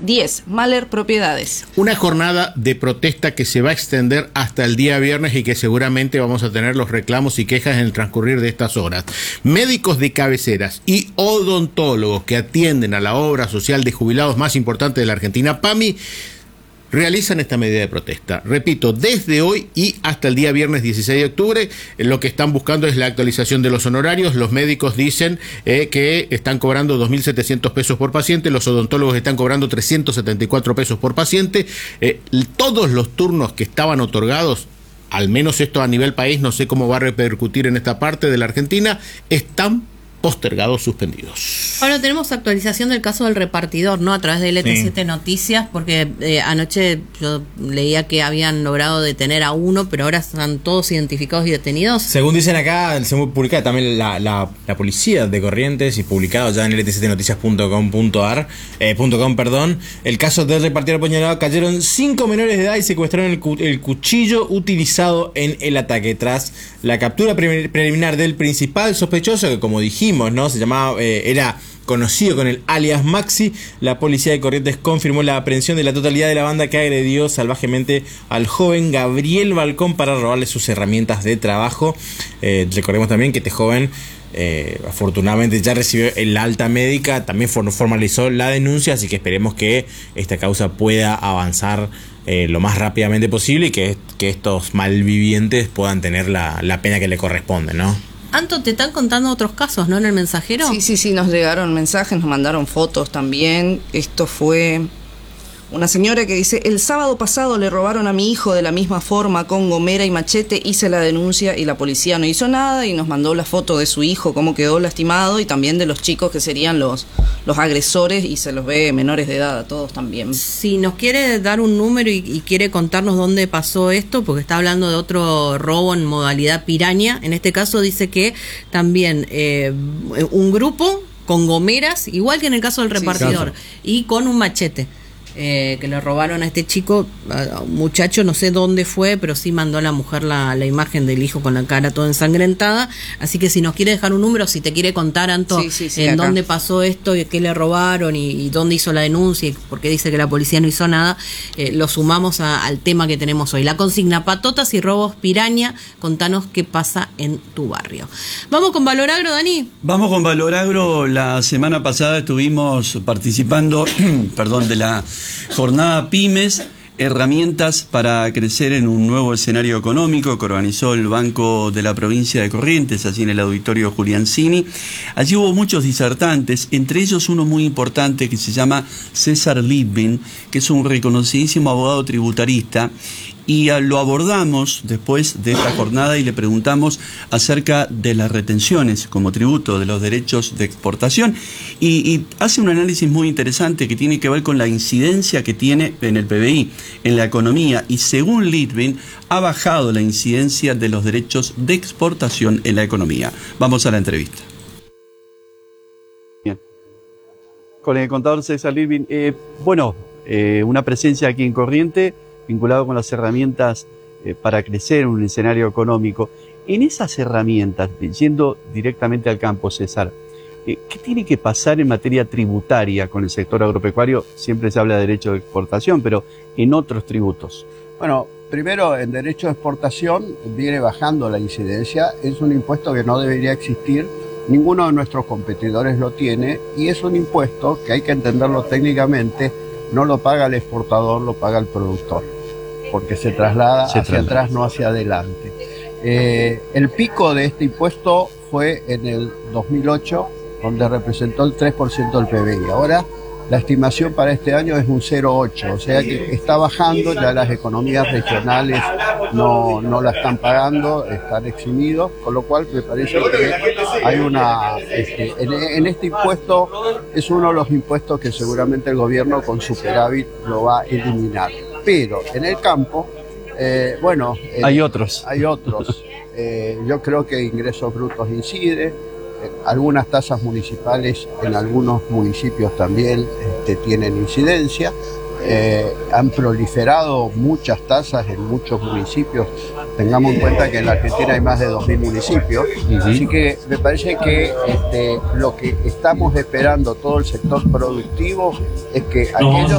10, Mahler Propiedades. Una jornada de protesta que se va a extender hasta el día viernes y que seguramente vamos a tener los reclamos y quejas en el transcurrir de estas horas. Médicos de cabeceras y odontólogos que atienden a la obra social de jubilados más importante de la Argentina, PAMI, realizan esta medida de protesta. Repito, desde hoy y hasta el día viernes 16 de octubre, lo que están buscando es la actualización de los honorarios. Los médicos dicen que están cobrando 2.700 pesos por paciente, los odontólogos están cobrando 374 pesos por paciente. Todos los turnos que estaban otorgados, al menos esto a nivel país, no sé cómo va a repercutir en esta parte de la Argentina, están postergados, suspendidos. Ahora tenemos actualización del caso del repartidor, ¿no? A través de LT7 Noticias, porque anoche yo leía que habían logrado detener a uno, pero ahora están todos identificados y detenidos. Según dicen acá, se publica también la policía de Corrientes y publicado ya en lt7noticias.com, el caso del repartidor apuñalado. Cayeron 5 menores de edad y secuestraron el cuchillo utilizado en el ataque. Tras la captura preliminar del principal sospechoso, que como dijimos, ¿no? Se llamaba, era conocido con el alias Maxi, la policía de Corrientes confirmó la aprehensión de la totalidad de la banda que agredió salvajemente al joven Gabriel Balcón para robarle sus herramientas de trabajo. Recordemos también que este joven afortunadamente ya recibió el alta médica, también formalizó la denuncia, así que esperemos que esta causa pueda avanzar lo más rápidamente posible y que estos malvivientes puedan tener la pena que le corresponde, ¿no? Anto, te están contando otros casos, ¿no? En el mensajero. Sí, nos llegaron mensajes, nos mandaron fotos también. Esto fue una señora que dice: el sábado pasado le robaron a mi hijo de la misma forma, con gomera y machete, hice la denuncia y la policía no hizo nada, y nos mandó la foto de su hijo, cómo quedó lastimado, y también de los chicos que serían los agresores, y se los ve menores de edad a todos también. Si nos quiere dar un número y quiere contarnos dónde pasó esto, porque está hablando de otro robo en modalidad piraña, en este caso dice que también un grupo con gomeras, igual que en el caso del repartidor, y con un machete. Que le robaron a este chico, a un muchacho, no sé dónde fue, pero sí mandó a la mujer la imagen del hijo con la cara toda ensangrentada. Así que si nos quiere dejar un número, si te quiere contar, Anto, en dónde pasó esto, y qué le robaron, y dónde hizo la denuncia, y por qué dice que la policía no hizo nada, lo sumamos al tema que tenemos hoy. La consigna: patotas y robos piraña. Contanos qué pasa en tu barrio. Vamos con Valor Agro, Dani. Vamos con Valor Agro. La semana pasada estuvimos participando de la jornada Pymes, herramientas para crecer en un nuevo escenario económico, que organizó el Banco de la Provincia de Corrientes, allí en el auditorio Juliancini. Allí hubo muchos disertantes, entre ellos uno muy importante que se llama César Litvin, que es un reconocidísimo abogado tributarista, y lo abordamos después de esta jornada y le preguntamos acerca de las retenciones como tributo de los derechos de exportación, y hace un análisis muy interesante que tiene que ver con la incidencia que tiene en el PBI, en la economía, y según Litvin ha bajado la incidencia de los derechos de exportación en la economía. Vamos a la entrevista. Bien. Con el contador César Litvin, una presencia aquí en Corrientes, vinculado con las herramientas para crecer en un escenario económico. En esas herramientas, yendo directamente al campo, César, ¿qué tiene que pasar en materia tributaria con el sector agropecuario? Siempre se habla de derecho de exportación, pero en otros tributos. Bueno, primero, en derecho de exportación viene bajando la incidencia. Es un impuesto que no debería existir. Ninguno de nuestros competidores lo tiene, y es un impuesto que hay que entenderlo técnicamente. No lo paga el exportador, lo paga el productor, porque se traslada hacia atrás, no hacia adelante. El pico de este impuesto fue en el 2008, donde representó el 3% del PBI. Ahora la estimación para este año es un 0,8, o sea que está bajando, ya las economías regionales no la están pagando, están eximidos, con lo cual me parece que hay en este impuesto es uno de los impuestos que seguramente el gobierno con superávit lo va a eliminar. Pero en el campo, hay otros. Yo creo que ingresos brutos incide. Algunas tasas municipales en algunos municipios también tienen incidencia. Han proliferado muchas tasas en muchos municipios. Tengamos en cuenta que en la Argentina hay más de 2.000 municipios. Así que me parece que lo que estamos esperando todo el sector productivo es que aquellos